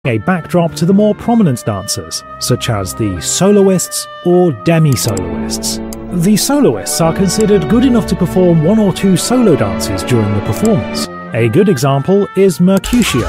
a backdrop to the more prominent dancers, such as the soloists or demi-soloists. The soloists are considered good enough to perform one or two solo dances during the performance. A good example is Mercutio.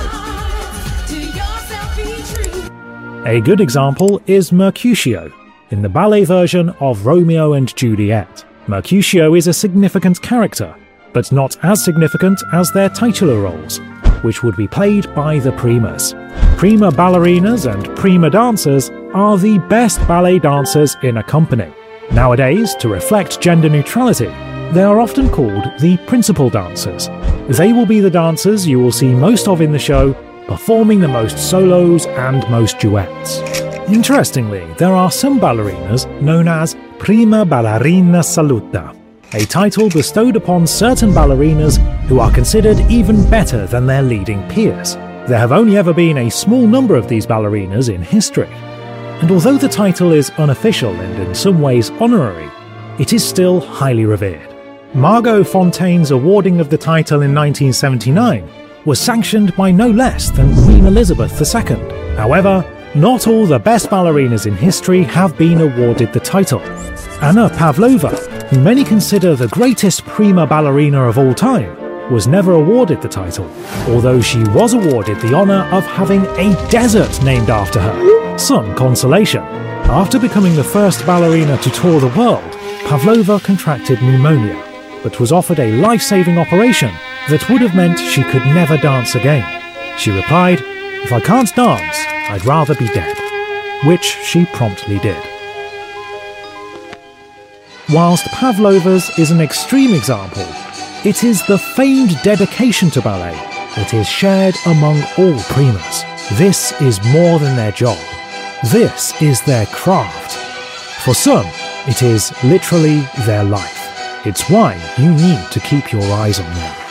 In the ballet version of Romeo and Juliet. Mercutio is a significant character, but not as significant as their titular roles, which would be played by the primas. Prima ballerinas and prima dancers are the best ballet dancers in a company. Nowadays, to reflect gender neutrality, they are often called the principal dancers. They will be the dancers you will see most of in the show, performing the most solos and most duets. Interestingly, there are some ballerinas known as prima ballerina assoluta, a title bestowed upon certain ballerinas who are considered even better than their leading peers. There have only ever been a small number of these ballerinas in history, and although the title is unofficial and in some ways honorary, it is still highly revered. Margot Fontaine's awarding of the title in 1979 was sanctioned by no less than Queen Elizabeth II. However, not all the best ballerinas in history have been awarded the title. Anna Pavlova, who many consider the greatest prima ballerina of all time, was never awarded the title, although she was awarded the honour of having a desert named after her. Some consolation. After becoming the first ballerina to tour the world, Pavlova contracted pneumonia, but was offered a life-saving operation that would have meant she could never dance again. She replied, "If I can't dance, I'd rather be dead," which she promptly did. Whilst Pavlova's is an extreme example, it is the famed dedication to ballet that is shared among all primas. This is more than their job. This is their craft. For some, it is literally their life. It's why you need to keep your eyes on them.